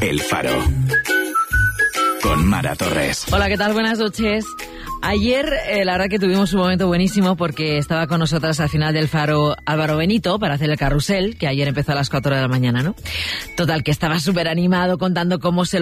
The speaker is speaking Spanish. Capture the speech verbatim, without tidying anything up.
El Faro. Con Mara Torres. Hola, ¿qué tal? Buenas noches. Ayer, eh, la verdad que tuvimos un momento buenísimo porque estaba con nosotras al final del Faro Álvaro Benito para hacer el carrusel, que ayer empezó a las cuatro de la mañana, ¿no? Total, que estaba súper animado contando cómo se